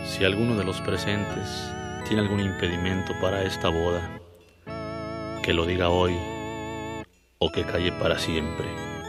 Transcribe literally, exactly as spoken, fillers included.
Si alguno de los presentes tiene algún impedimento para esta boda, que lo diga hoy o que calle para siempre.